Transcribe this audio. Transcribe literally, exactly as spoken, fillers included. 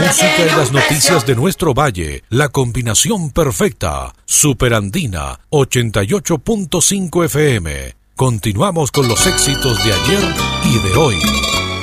música y las noticias de nuestro valle, la combinación perfecta. Superandina ochenta y ocho punto cinco F M. Continuamos con los éxitos de ayer y de hoy.